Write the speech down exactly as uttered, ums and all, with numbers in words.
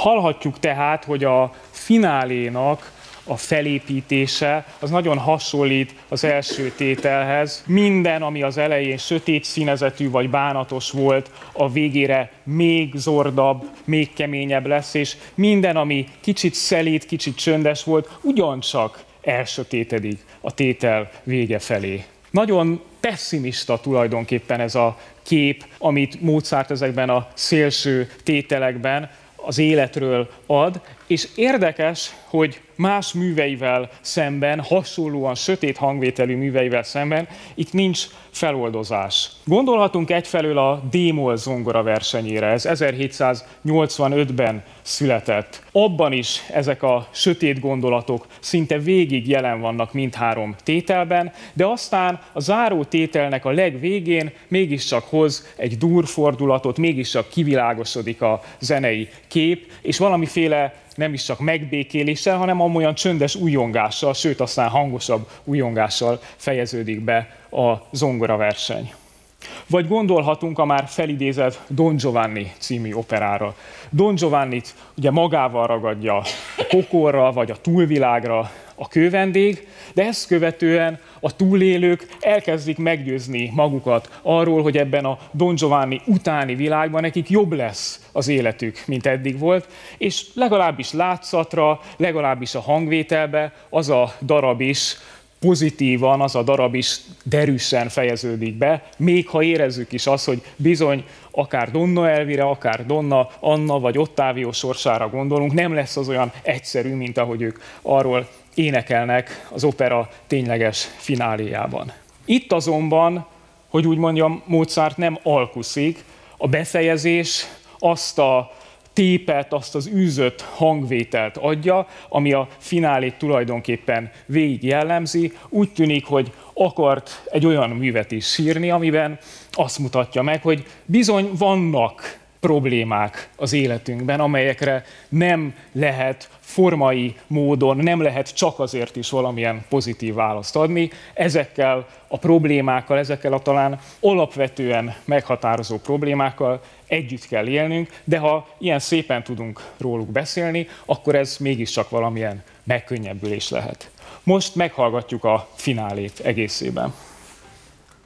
Hallhatjuk tehát, hogy a finálénak a felépítése az nagyon hasonlít az első tételhez. Minden, ami az elején sötét színezetű vagy bánatos volt, a végére még zordabb, még keményebb lesz, és minden, ami kicsit szelíd, kicsit csöndes volt, ugyancsak elsötétedik a tétel vége felé. Nagyon pesszimista tulajdonképpen ez a kép, amit Mozart ezekben a szélső tételekben az életről ad, és érdekes, hogy más műveivel szemben, hasonlóan sötét hangvételű műveivel szemben, itt nincs feloldozás. Gondolhatunk egyfelől a D-moll zongora versenyére, ez ezerhétszáznyolcvanötben született. Abban is ezek a sötét gondolatok szinte végig jelen vannak mindhárom tételben, de aztán a záró tételnek a legvégén mégiscsak hoz egy durfordulatot, mégiscsak kivilágosodik a zenei kép, és valamiféle nem is csak megbékéléssel, hanem amolyan csöndes újjongással, sőt aztán hangosabb újjongással fejeződik be a zongoraverseny. Vagy gondolhatunk a már felidézett Don Giovanni című operára. Don Giovannit ugye magával ragadja a pokolra, vagy a túlvilágra a kővendég, de ezt követően a túlélők elkezdik meggyőzni magukat arról, hogy ebben a Don Giovanni utáni világban nekik jobb lesz az életük, mint eddig volt, és legalábbis látszatra, legalábbis a hangvételbe az a darab is pozitívan, az a darab is derűsen fejeződik be, még ha érezzük is azt, hogy bizony akár Donna Elvire, akár Donna Anna vagy Ottavio sorsára gondolunk, nem lesz az olyan egyszerű, mint ahogy ők arról énekelnek az opera tényleges fináléjában. Itt azonban, hogy úgy mondjam, Mozart nem alkuszik, a befejezés azt a tépet, azt az űzött hangvételt adja, ami a finálét tulajdonképpen végig jellemzi. Úgy tűnik, hogy akart egy olyan művet is sírni, amiben azt mutatja meg, hogy bizony vannak problémák az életünkben, amelyekre nem lehet formai módon, nem lehet csak azért is valamilyen pozitív választ adni. Ezekkel a problémákkal, ezekkel a talán alapvetően meghatározó problémákkal együtt kell élnünk, de ha ilyen szépen tudunk róluk beszélni, akkor ez mégiscsak valamilyen megkönnyebbülés lehet. Most meghallgatjuk a finálét egészében.